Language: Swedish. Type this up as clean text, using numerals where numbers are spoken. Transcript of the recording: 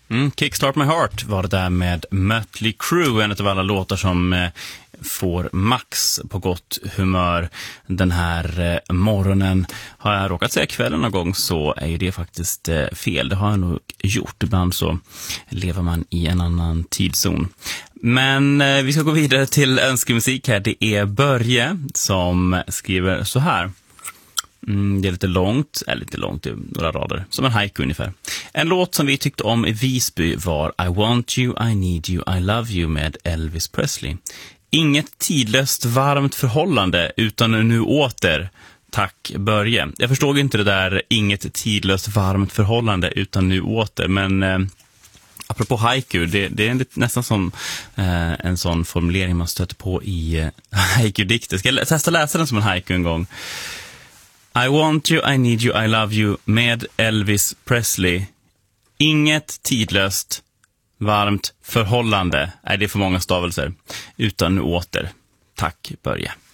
Kickstart My Heart var det där med Mötley Crüe, en av alla låtar som får Max på gott humör den här morgonen. Har jag råkat säga kvällen någon gång så är ju det faktiskt fel. Det har jag nog gjort. Ibland så lever man i en annan tidszon. Men vi ska gå vidare till önskemusik här. Det är Börje som skriver så här. Det är lite långt, det är några rader, som en haiku ungefär. En låt som vi tyckte om i Visby var I Want You, I Need You, I Love You med Elvis Presley. Inget tidlöst varmt förhållande utan nu åter. Tack Börje. Jag förstod inte det där inget tidlöst varmt förhållande utan nu åter, men apropå haiku, det är nästan som en sån formulering man stöter på i haiku-dikter. Ska jag testa läsa den som en haiku en gång? I want you, I need you, I love you med Elvis Presley. Inget tidlöst varmt förhållande. Det är för många stavelser. Utan nu åter. Tack Börje.